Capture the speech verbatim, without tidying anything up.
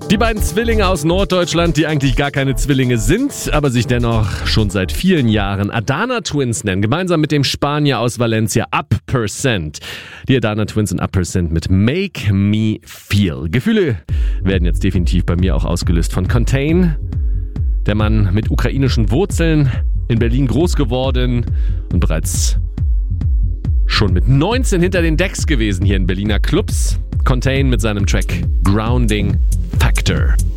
Die beiden Zwillinge aus Norddeutschland, die eigentlich gar keine Zwillinge sind, aber sich dennoch schon seit vielen Jahren Adana Twins nennen, gemeinsam mit dem Spanier aus Valencia Up Percent. Die Adana Twins und Up Percent mit Make Me Feel. Gefühle werden jetzt definitiv bei mir auch ausgelöst von Contain. Der Mann mit ukrainischen Wurzeln, in Berlin groß geworden und bereits schon mit neunzehn hinter den Decks gewesen hier in Berliner Clubs. Contain mit seinem Track Grounding Factor.